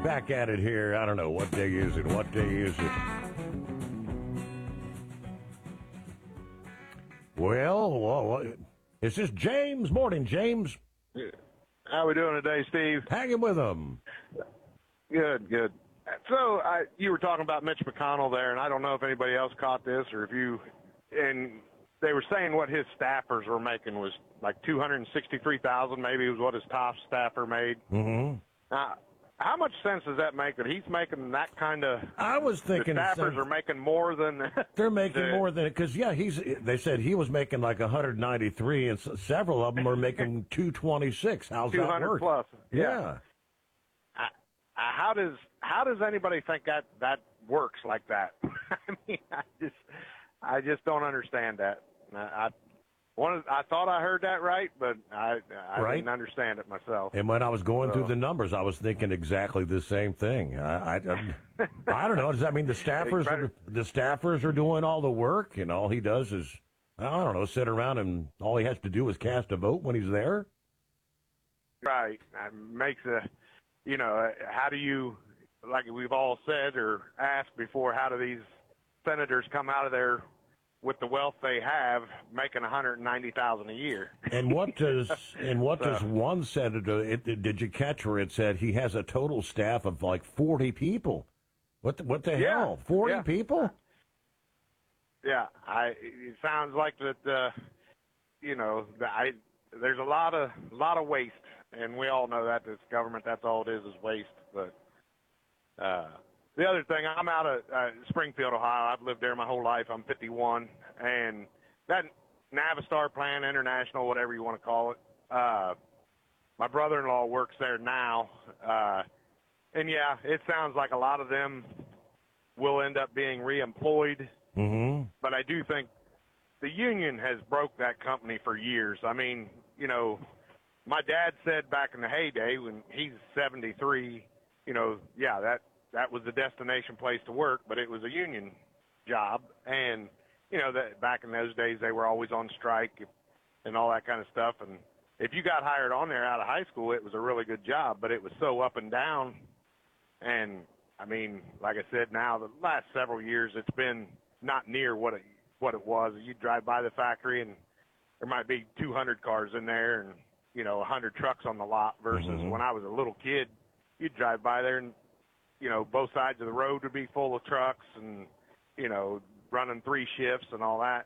back at it here. I don't know. What day is it? What day is it? Well, this is James. Morning, James. How we doing today, Steve? Hanging with him. Good, good. So you were talking about Mitch McConnell there, and I don't know if anybody else caught this or if you – and they were saying what his staffers were making was like $263,000 maybe was what his top staffer made. Mm-hmm. How much sense does that make that he's making that kind of – I was thinking the staffers are making more than – They're making more than – because, yeah, they said he was making like 193, and several of them are making 226. How's that work? 200 plus. Yeah. How does anybody think that works like that? I mean, I just don't understand that. I thought I heard that right, but I didn't understand it myself. And when I was going through the numbers, I was thinking exactly the same thing. I don't know. Does that mean the staffers are doing all the work, and all he does is, I don't know, sit around and all he has to do is cast a vote when he's there? Right. It makes how do you, like we've all said or asked before, how do these senators come out of there with the wealth they have, making $190,000 a year? And what does one senator? Did you catch where it said he has a total staff of like 40 people? What the hell? 40 people? Yeah, it sounds like that. There's a lot of waste. And we all know that this government, that's all it is waste. But the other thing, I'm out of Springfield, Ohio. I've lived there my whole life. I'm 51. And that Navistar plant, International, whatever you want to call it, my brother-in-law works there now. And, yeah, it sounds like a lot of them will end up being reemployed. Mm-hmm. But I do think the union has broke that company for years. I mean, my dad said back in the heyday when he's 73, that was the destination place to work, but it was a union job. And, that back in those days they were always on strike and all that kind of stuff. And if you got hired on there out of high school, it was a really good job, but it was so up and down. And, I mean, like I said, now the last several years it's been not near what it was. You drive by the factory and there might be 200 cars in there and 100 trucks on the lot versus when I was a little kid, you'd drive by there and, both sides of the road would be full of trucks and, running 3 shifts and all that.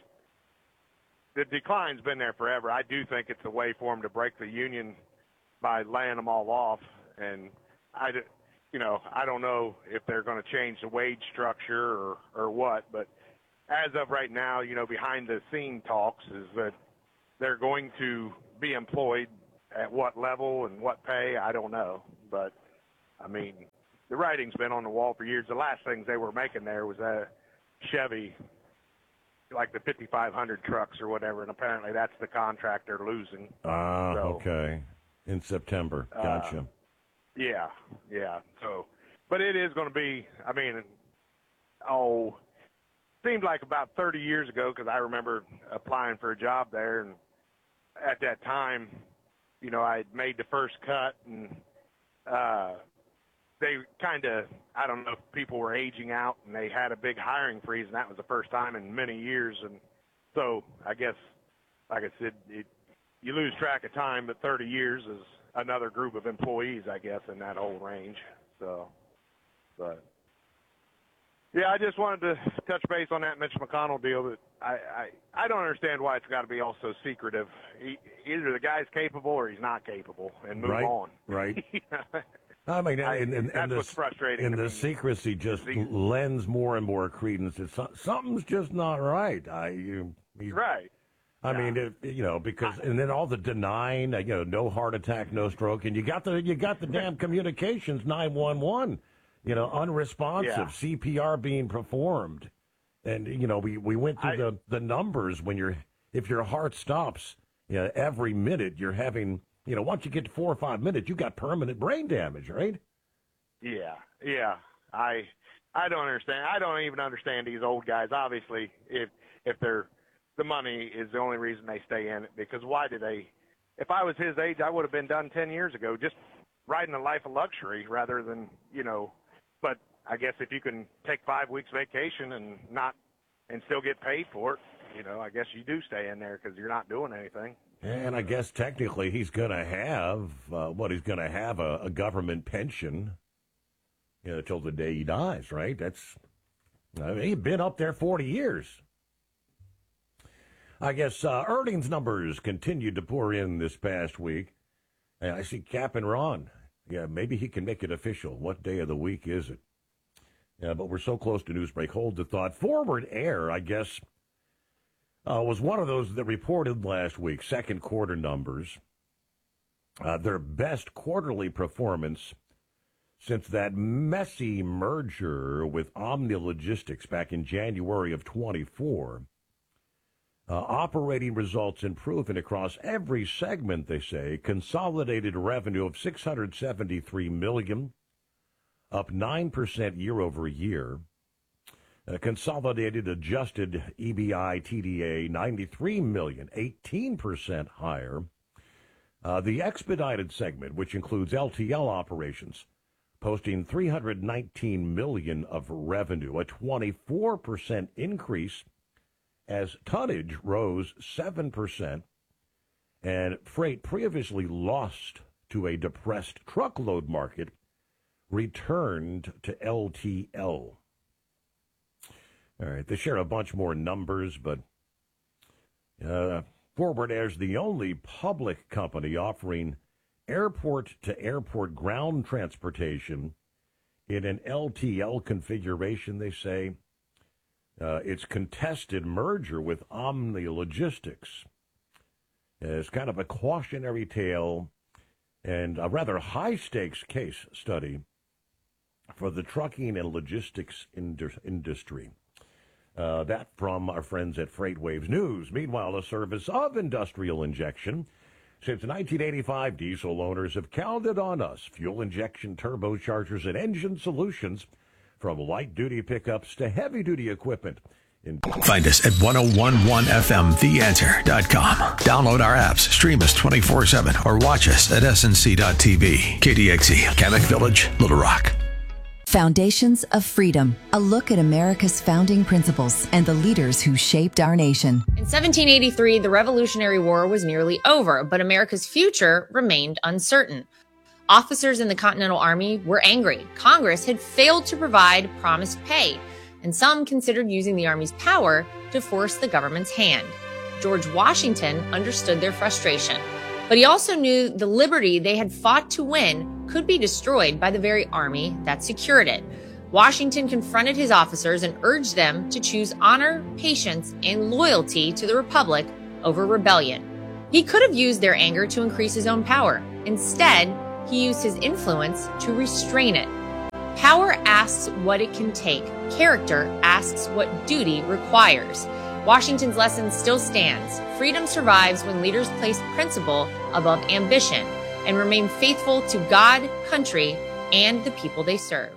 The decline's been there forever. I do think it's a way for them to break the union by laying them all off. And I don't know if they're going to change the wage structure or what, but as of right now, behind the scene talks is that they're going to be employed at what level and what pay, I don't know. But, I mean, the writing's been on the wall for years. The last things they were making there was a Chevy, like the 5,500 trucks or whatever, and apparently that's the contract they're losing. Okay. In September. Gotcha. Yeah. So, but it is going to be, seemed like about 30 years ago, because I remember applying for a job there, and at that time, I had made the first cut, and they kind of, I don't know if people were aging out, and they had a big hiring freeze, and that was the first time in many years. And so I guess, like I said, you lose track of time, but 30 years is another group of employees, I guess, in that whole range. So, but yeah, I just wanted to touch base on that Mitch McConnell deal. That I don't understand why it's got to be all so secretive. Either the guy's capable or he's not capable, and move on. Right. I mean, that's what's frustrating. And the secrecy just lends more and more credence. Something's just not right. Right. I mean, because and then all the denying, no heart attack, no stroke, and you got the damn communications 911. Unresponsive, CPR being performed. And, we went through the numbers if your heart stops, every minute you're having, once you get to 4 or 5 minutes, you got permanent brain damage, right? Yeah. I don't understand. I don't even understand these old guys. Obviously, if the money is the only reason they stay in it, because why do they, if I was his age, I would have been done 10 years ago, just riding a life of luxury rather than, but I guess if you can take 5 weeks vacation and still get paid for it, I guess you do stay in there because you're not doing anything. And I guess technically he's going to have, he's going to have a government pension, till the day he dies, right? He's been up there 40 years. I guess earnings numbers continued to pour in this past week. And I see Cap and Ron. Yeah, maybe he can make it official. What day of the week is it? Yeah, but we're so close to newsbreak. Hold the thought. Forward Air, I guess, was one of those that reported last week, second quarter numbers. Their best quarterly performance since that messy merger with Omni Logistics back in January of 24. Operating results improving across every segment, they say. Consolidated revenue of $673 million, up 9% year over year. Consolidated adjusted EBI TDA, $93 million, 18% higher. The expedited segment, which includes LTL operations, posting $319 million of revenue, a 24% increase as tonnage rose 7%, and freight previously lost to a depressed truckload market returned to LTL. All right, they share a bunch more numbers, but Forward Air is the only public company offering airport-to-airport ground transportation in an LTL configuration, they say. Its contested merger with Omni Logistics is kind of a cautionary tale and a rather high-stakes case study for the trucking and logistics industry. That from our friends at FreightWaves News. Meanwhile, a service of industrial injection. Since 1985, diesel owners have counted on us. Fuel injection, turbochargers, and engine solutions, from light-duty pickups to heavy-duty equipment. Find us at 1011FMTheAnswer.com. Download our apps, stream us 24/7, or watch us at snc.tv. KDXE, Kamek Village, Little Rock. Foundations of Freedom, a look at America's founding principles and the leaders who shaped our nation. In 1783, the Revolutionary War was nearly over, but America's future remained uncertain. Officers in the Continental Army were angry. Congress had failed to provide promised pay, and some considered using the Army's power to force the government's hand. George Washington understood their frustration, but he also knew the liberty they had fought to win could be destroyed by the very army that secured it. Washington confronted his officers and urged them to choose honor, patience, and loyalty to the Republic over rebellion. He could have used their anger to increase his own power. Instead, he used his influence to restrain it. Power asks what it can take. Character asks what duty requires. Washington's lesson still stands. Freedom survives when leaders place principle above ambition and remain faithful to God, country, and the people they serve.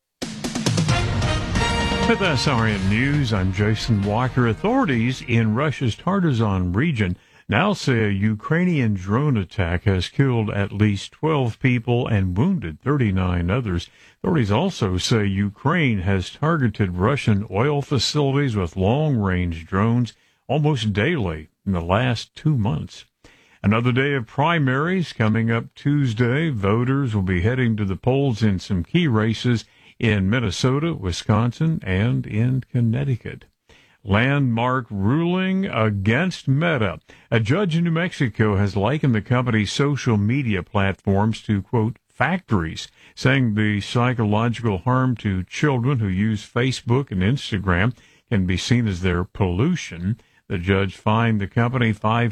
With SRN News, I'm Jason Walker. Authorities in Russia's Tartazan region now say a Ukrainian drone attack has killed at least 12 people and wounded 39 others. Authorities also say Ukraine has targeted Russian oil facilities with long-range drones almost daily in the last 2 months. Another day of primaries coming up Tuesday. Voters will be heading to the polls in some key races in Minnesota, Wisconsin, and in Connecticut. Landmark ruling against Meta. A judge in New Mexico has likened the company's social media platforms to, quote, factories, saying the psychological harm to children who use Facebook and Instagram can be seen as their pollution. The judge fined the company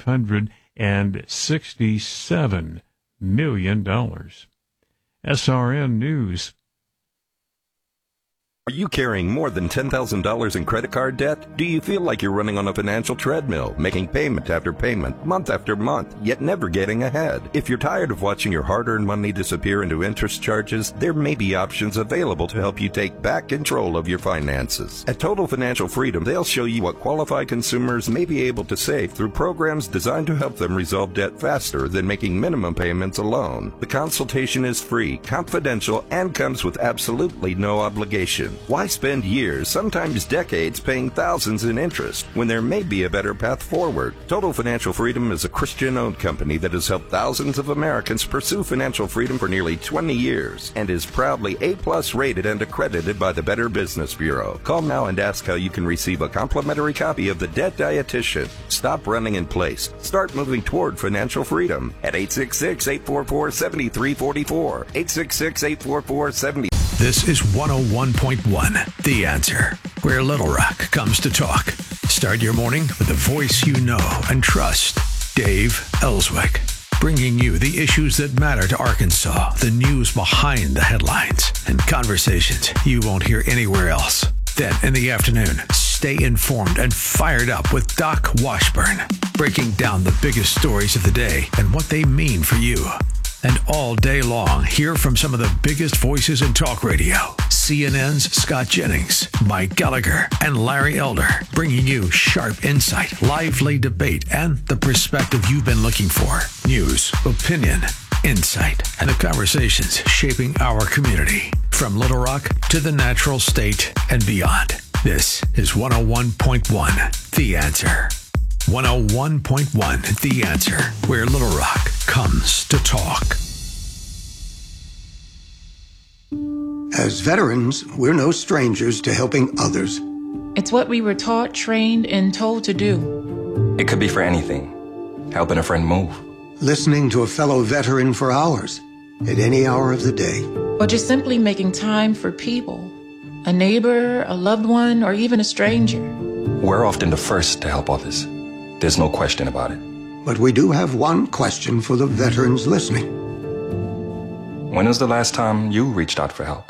$567 million. SRN News. Are you carrying more than $10,000 in credit card debt? Do you feel like you're running on a financial treadmill, making payment after payment, month after month, yet never getting ahead? If you're tired of watching your hard-earned money disappear into interest charges, there may be options available to help you take back control of your finances. At Total Financial Freedom, they'll show you what qualified consumers may be able to save through programs designed to help them resolve debt faster than making minimum payments alone. The consultation is free, confidential, and comes with absolutely no obligation. Why spend years, sometimes decades, paying thousands in interest when there may be a better path forward? Total Financial Freedom is a Christian-owned company that has helped thousands of Americans pursue financial freedom for nearly 20 years and is proudly A+ rated and accredited by the Better Business Bureau. Call now and ask how you can receive a complimentary copy of The Debt Dietitian. Stop running in place. Start moving toward financial freedom at 866-844-7344. 866-844-7344. This is 101.1 The Answer, where Little Rock comes to talk. Start your morning with the voice you know and trust, Dave Ellswick, bringing you the issues that matter to Arkansas, the news behind the headlines, and conversations you won't hear anywhere else. Then in the afternoon, stay informed and fired up with Doc Washburn, breaking down the biggest stories of the day and what they mean for you. And all day long, hear from some of the biggest voices in talk radio. CNN's Scott Jennings, Mike Gallagher, and Larry Elder, bringing you sharp insight, lively debate, and the perspective you've been looking for. News, opinion, insight, and the conversations shaping our community. From Little Rock to the Natural State and beyond. This is 101.1 The Answer. 101.1 The Answer, where Little Rock comes to talk. As veterans, we're no strangers to helping others. It's what we were taught, trained, and told to do. It could be for anything. Helping a friend move. Listening to a fellow veteran for hours, at any hour of the day. Or just simply making time for people. A neighbor, a loved one, or even a stranger. We're often the first to help others. There's no question about it. But we do have one question for the veterans listening. When was the last time you reached out for help?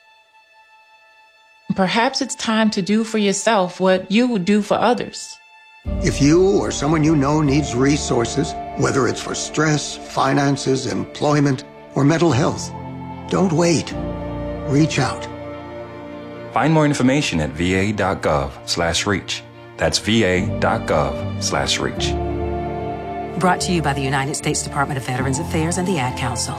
Perhaps it's time to do for yourself what you would do for others. If you or someone you know needs resources, whether it's for stress, finances, employment, or mental health, don't wait. Reach out. Find more information at va.gov/reach. That's va.gov/reach. Brought to you by the United States Department of Veterans Affairs and the Ad Council.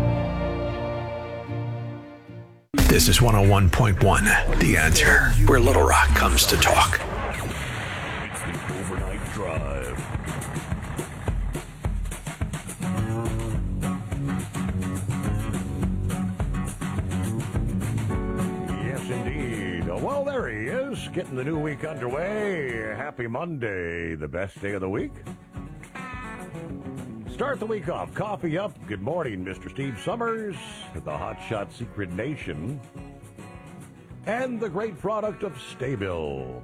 This is 101.1 The Answer, where Little Rock comes to talk. It's the overnight drive. Yes, indeed. Well, there he is, getting the new week underway. Happy Monday, the best day of the week. Start the week off. Coffee up. Good morning, Mr. Steve Summers, the Hotshot Secret Nation, and the great product of Staybill.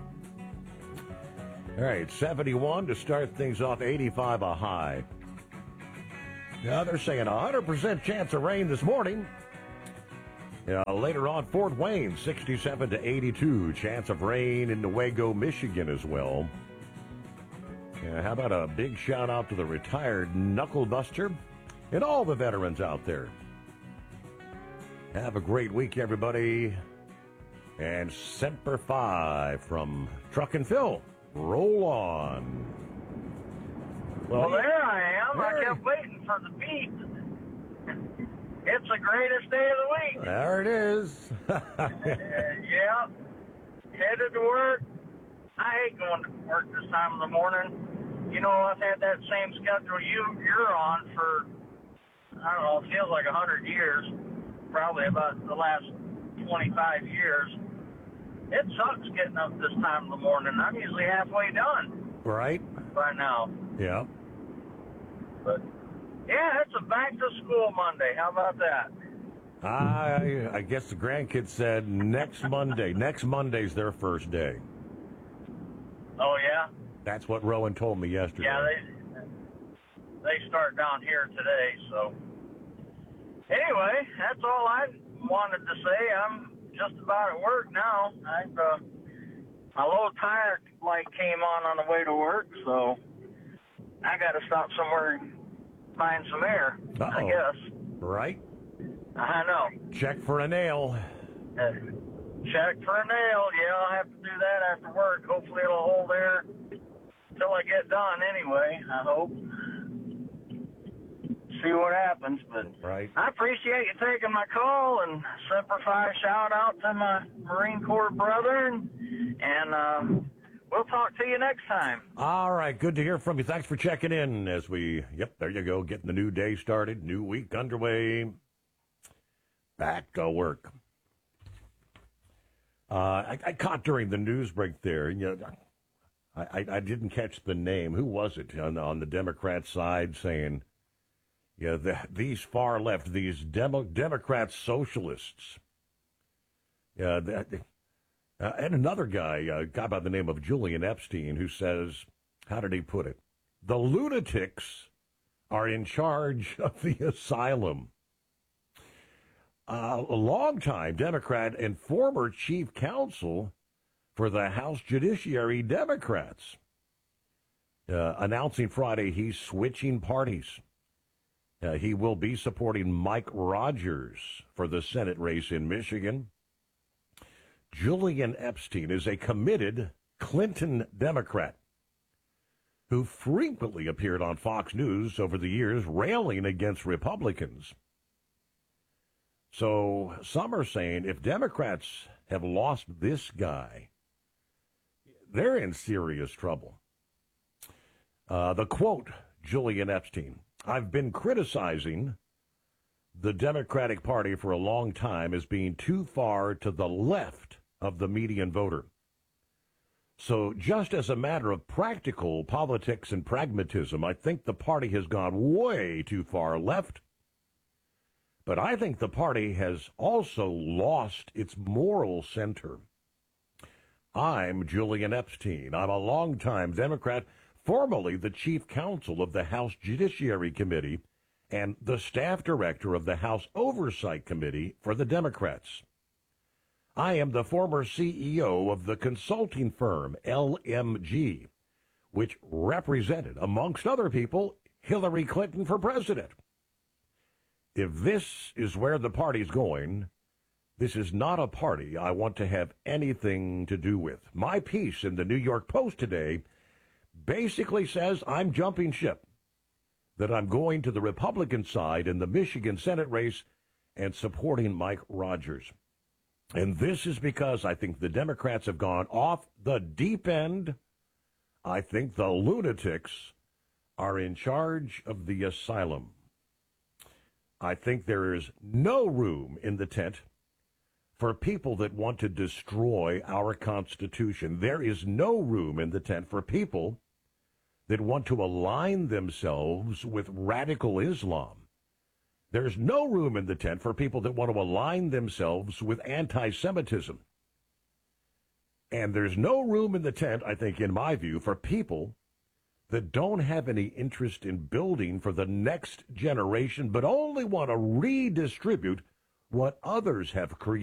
All right, 71 to start things off, 85 a high. Now they're saying 100% chance of rain this morning. Later on, Fort Wayne, 67 to 82. Chance of rain in Newaygo, Michigan as well. How about a big shout out to the retired Knuckle Buster and all the veterans out there. Have a great week, everybody. And Semper Fi from Truck and Phil. Roll on. Well, there I am. I kept waiting for the beat. It's the greatest day of the week. There it is. Yeah. Headed to work. I hate going to work this time of the morning. You know, I've had that same schedule you're on for, I don't know, it feels like 100 years. Probably about the last 25 years. It sucks getting up this time of the morning. I'm usually halfway done. Right. By now. Yeah. But, yeah, it's a back-to-school Monday. How about that? I guess the grandkids said next Monday. Next Monday's their first day. Oh, yeah? That's what Rowan told me yesterday. Yeah, they start down here today, so. Anyway, that's all I wanted to say. I'm just about at work now. My low tire light came on the way to work, so I got to stop somewhere and find some air, I guess. Right. I know. Check for a nail. Check for a nail. Yeah, I'll have to do that after work. Hopefully it'll hold there till I get done anyway, I hope. See what happens, but right. I appreciate you taking my call, and Semper Fi shout out to my Marine Corps brother, and we'll talk to you next time. All right, good to hear from you. Thanks for checking in as there you go, getting the new day started, new week underway. Back to work. I caught during the news break there, I didn't catch the name. Who was it on the Democrat side saying, these far left, these Democrat socialists. And another guy, a guy by the name of Julian Epstein, who says, how did he put it? The lunatics are in charge of the asylum. A longtime Democrat and former chief counsel for the House Judiciary Democrats, announcing Friday he's switching parties. He will be supporting Mike Rogers for the Senate race in Michigan. Julian Epstein is a committed Clinton Democrat who frequently appeared on Fox News over the years railing against Republicans. So some are saying if Democrats have lost this guy, they're in serious trouble. The quote, Julian Epstein, I've been criticizing the Democratic Party for a long time as being too far to the left of the median voter. So just as a matter of practical politics and pragmatism, I think the party has gone way too far left. But I think the party has also lost its moral center. I'm Julian Epstein. I'm a longtime Democrat, formerly the chief counsel of the House Judiciary Committee and the staff director of the House Oversight Committee for the Democrats. I am the former CEO of the consulting firm LMG, which represented, amongst other people, Hillary Clinton for president. If this is where the party's going, this is not a party I want to have anything to do with. My piece in the New York Post today basically says I'm jumping ship, that I'm going to the Republican side in the Michigan Senate race and supporting Mike Rogers. And this is because I think the Democrats have gone off the deep end. I think the lunatics are in charge of the asylum. I think there is no room in the tent for people that want to destroy our Constitution. There is no room in the tent for people that want to align themselves with radical Islam. There's no room in the tent for people that want to align themselves with anti-Semitism. And there's no room in the tent, I think, in my view, for people that don't have any interest in building for the next generation, but only want to redistribute what others have created.